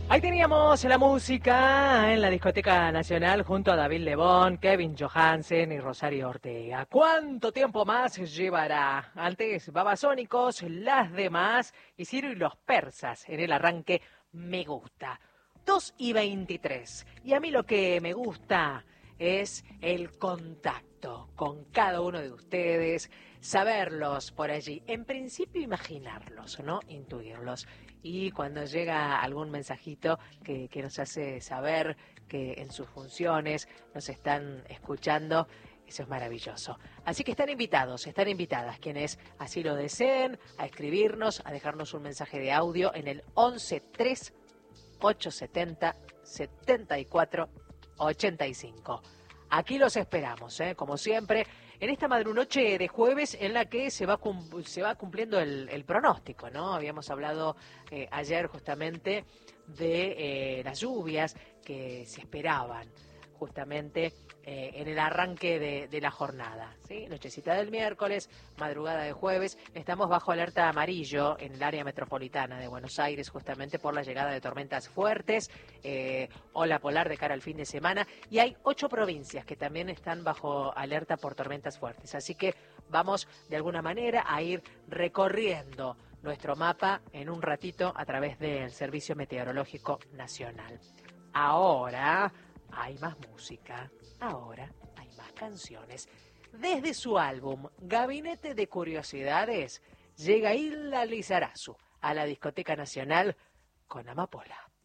Ahí teníamos la música en la Discoteca Nacional junto a David Lebón, Kevin Johansen y Rosario Ortega. ¿Cuánto tiempo más llevará? Antes Babasónicos, Las Demás y Ciro y los Persas en el arranque Me Gusta. 2:23. Y a mí lo que me gusta es el contacto con cada uno de ustedes, saberlos por allí. En principio imaginarlos, ¿no? Intuirlos. Y cuando llega algún mensajito que nos hace saber que en sus funciones nos están escuchando, eso es maravilloso. Así que están invitadas quienes así lo deseen, a escribirnos, a dejarnos un mensaje de audio en el 11 3 870 74 85. Aquí los esperamos, como siempre, en esta madrunoche de jueves en la que se va cumpliendo el pronóstico, ¿no? Habíamos hablado ayer justamente de las lluvias que se esperaban justamente en el arranque de la jornada, ¿sí? Nochecita del miércoles, madrugada de jueves, estamos bajo alerta amarillo en el área metropolitana de Buenos Aires, justamente por la llegada de tormentas fuertes, ola polar de cara al fin de semana, y hay 8 provincias que también están bajo alerta por tormentas fuertes, así que vamos de alguna manera a ir recorriendo nuestro mapa en un ratito a través del Servicio Meteorológico Nacional. Ahora hay más música, ahora hay más canciones. Desde su álbum Gabinete de Curiosidades, llega Hilda Lizarazu a la Discoteca Nacional con Amapola.